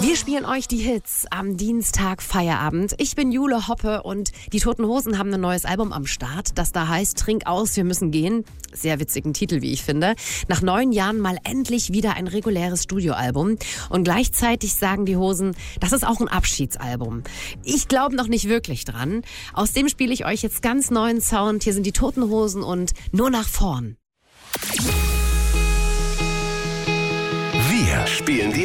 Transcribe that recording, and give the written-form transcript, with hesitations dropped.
Wir spielen euch die Hits am Dienstag Feierabend. Ich bin Jule Hoppe und die Toten Hosen haben ein neues Album am Start, das da heißt Trink aus, wir müssen gehen. Sehr witzigen Titel, wie ich finde. Nach 9 Jahren mal endlich wieder ein reguläres Studioalbum. Und gleichzeitig sagen die Hosen, das ist auch ein Abschiedsalbum. Ich glaube noch nicht wirklich dran. Aus dem spiele ich euch jetzt ganz neuen Sound. Hier sind die Toten Hosen und Nur nach vorn. Wir spielen die